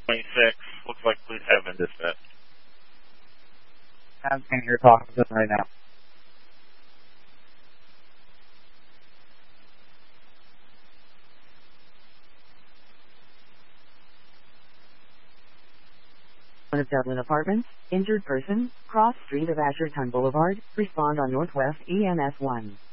26. Looks like police have been dispatched. I'm here talking to them right now. One of Dublin Apartments, injured person, cross street of Asherton Boulevard, respond on Northwest EMS 1.